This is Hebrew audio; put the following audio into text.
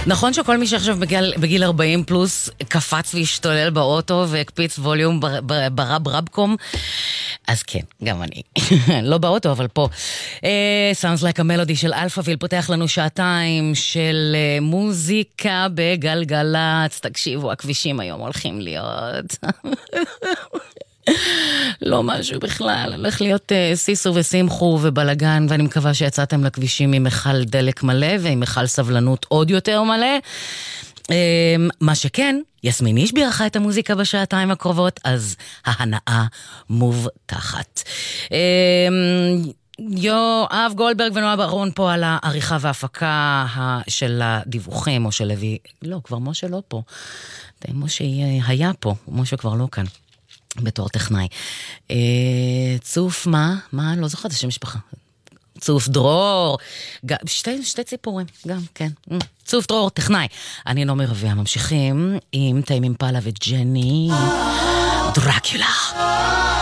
נכון שכל מי שעכשיו בגיל 40 פלוס קפץ והשתולל באוטו והקפיץ ווליום ברב-רבקום, אז כן, גם אני. לא באוטו, אבל פה. Sounds like a melody של אלפאביל פותח לנו שעתיים של מוזיקה בגלגלץ. תקשיבו, הכבישים היום הולכים להיות... לא משהו בכלל, הולך להיות סיסו ושמחו ובלגן, ואני מקווה שיצאתם לכבישים עם מחל דלק מלא ועם מחל סבלנות עוד יותר מלא. מה שכן, יסמין איש בירכה את המוזיקה בשעתיים הקרובות, אז ההנאה מובטחת. יואב גולדברג ונועה ברון פה על העריכה וההפקה של הדיווחים, או של לוי, לא, כבר משה לא פה, משה היה פה, משה כבר לא כאן. בתור טכנאי. צוף מה? לא זוכרת, זה שם משפחה. צוף דרור. שתי ציפורים, גם, כן. צוף דרור, טכנאי. אני נעמי רביע, ממשיכים עם תאים אימפלה וג'ני דרקולה.